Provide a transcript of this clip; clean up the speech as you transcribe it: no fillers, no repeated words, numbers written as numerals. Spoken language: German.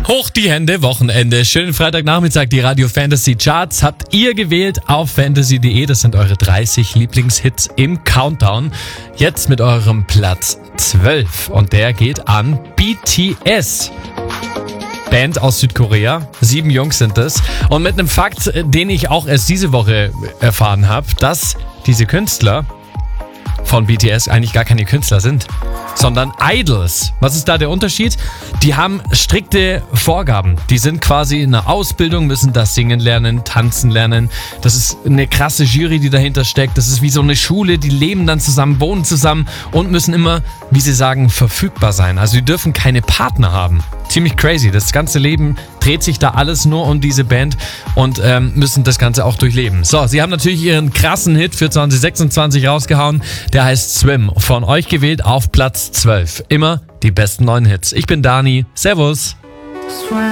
Hoch die Hände, Wochenende. Schönen Freitagnachmittag, die Radio Fantasy Charts habt ihr gewählt auf fantasy.de. Das sind eure 30 Lieblingshits im Countdown. Jetzt mit eurem Platz 12 und der geht an BTS. Band aus Südkorea. 7 Jungs sind es. Und mit einem Fakt, den ich auch erst diese Woche erfahren habe, dass diese Künstler von BTS eigentlich gar keine Künstler sind, sondern Idols. Was ist da der Unterschied? Die haben strikte Vorgaben. Die sind quasi in einer Ausbildung, müssen das singen lernen, tanzen lernen. Das ist eine krasse Jury, die dahinter steckt. Das ist wie so eine Schule, die leben dann zusammen, wohnen zusammen und müssen immer, wie sie sagen, verfügbar sein. Also die dürfen keine Partner haben. Ziemlich crazy. Das ganze Leben dreht sich da alles nur um diese Band und müssen das Ganze auch durchleben. So, sie haben natürlich ihren krassen Hit für 2026 rausgehauen. Der heißt Swim. Von euch gewählt auf Platz 12. Immer die besten neuen Hits. Ich bin Dani. Servus.